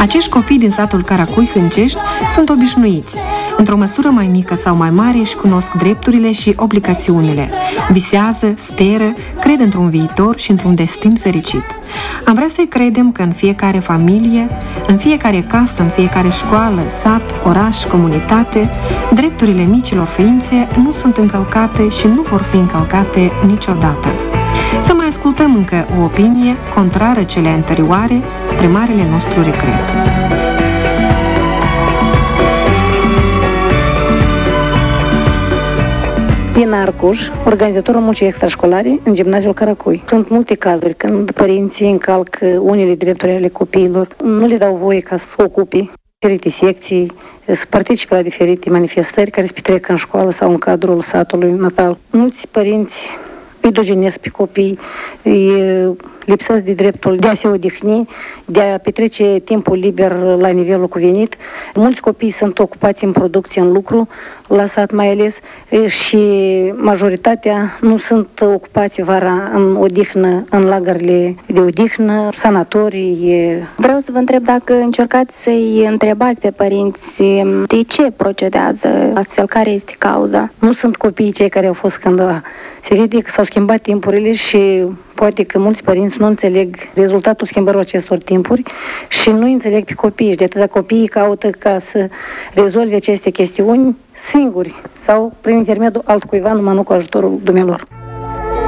Acești copii din satul Caracui Hâncești sunt obișnuiți. Într-o măsură mai mică sau mai mare își cunosc drepturile și obligațiunile. Visează, speră, cred într-un viitor și într-un destin fericit. Am vrea să-i credem că în fiecare familie, în fiecare casă, în fiecare școală, sat, oraș, comunitate, drepturile micilor ființe nu sunt încălcate și nu vor fi încălcate niciodată. Să mai ascultăm încă o opinie contrară cele anterioare, spre marele nostru regret. Ina Arcuș, organizatorul muncii extrașcolare în gimnaziul Caracui. Sunt multe cazuri când părinții încalcă unele drepturi ale copiilor, nu le dau voie ca să ocupe diferite secții, să participe la diferite manifestări care se petrec în școală sau în cadrul satului natal. Mulți părinți îi dojenesc pe copii, îi lipsesc de dreptul de a se odihni, de a petrece timpul liber la nivelul cuvenit. Mulți copii sunt ocupați în producție, în lucru, la sat mai ales, și majoritatea nu sunt ocupați vara în odihnă, în lagările de odihnă, sanatorii. Vreau să vă întreb dacă încercați să-i întrebați pe părinți de ce procedează astfel, care este cauza. Nu sunt copiii cei care au fost cândva. Se vede că s-au schimbat timpurile și poate că mulți părinți nu înțeleg rezultatul schimbării acestor timpuri și nu înțeleg pe copii. Și de atâta copiii caută ca să rezolve aceste chestiuni singuri sau prin intermediul altcuiva, numai nu cu ajutorul dumnealor.